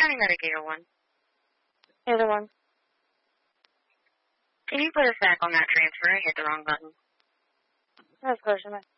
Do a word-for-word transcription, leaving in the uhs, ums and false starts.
County Navigator one. Either one. Can you put us back on that transfer? I hit the wrong button. Of course, I'm